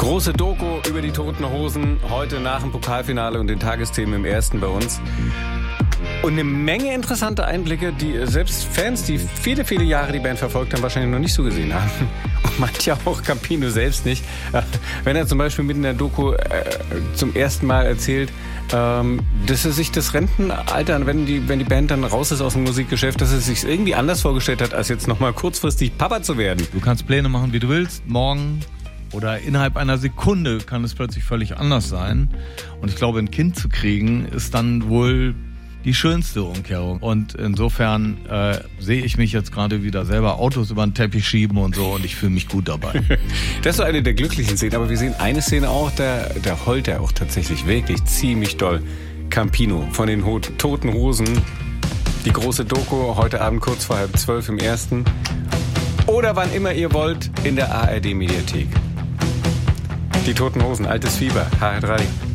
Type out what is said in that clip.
Große Doku über die Toten Hosen, heute nach dem Pokalfinale und den Tagesthemen im Ersten bei uns. Und eine Menge interessante Einblicke, die selbst Fans, die viele, viele Jahre die Band verfolgt haben, wahrscheinlich noch nicht so gesehen haben. Und manche auch Campino selbst nicht. Wenn er zum Beispiel mit in der Doku zum ersten Mal erzählt, dass er sich das Rentenalter, wenn die Band dann raus ist aus dem Musikgeschäft, dass er sich irgendwie anders vorgestellt hat, als jetzt nochmal kurzfristig Papa zu werden. Du kannst Pläne machen, wie du willst, morgen oder innerhalb einer Sekunde kann es plötzlich völlig anders sein. Und ich glaube, ein Kind zu kriegen, ist dann wohl die schönste Umkehrung. Und insofern sehe ich mich jetzt gerade wieder selber Autos über den Teppich schieben und so und ich fühle mich gut dabei. Das ist so eine der glücklichen Szenen, aber wir sehen eine Szene auch, der heult er auch tatsächlich wirklich ziemlich doll. Campino von den Toten Hosen. Die große Doku heute Abend kurz vor 11:30 im Ersten. Oder wann immer ihr wollt in der ARD-Mediathek. Die Toten Hosen, altes Fieber, HR3.